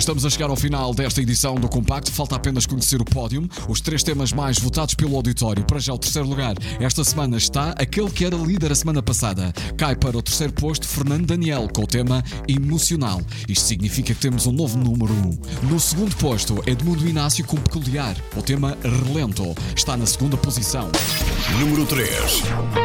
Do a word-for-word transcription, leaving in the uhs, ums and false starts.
Estamos a chegar ao final desta edição do Compacto. Falta apenas conhecer o pódio. Os três temas mais votados pelo auditório. Para já o terceiro lugar esta semana está aquele que era líder a semana passada. Cai para o terceiro posto Fernando Daniel com o tema Emocional. Isto significa que temos um novo número um. No segundo posto Edmundo Inácio com Peculiar. O tema Relento está na segunda posição. Número três.